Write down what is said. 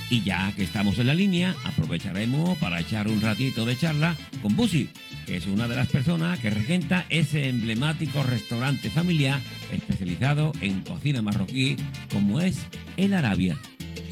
Y ya que estamos en la línea, aprovecharemos para echar un ratito de charla con Busi, que es una de las personas que regenta ese emblemático restaurante familiar especializado en cocina marroquí como es El Arabia.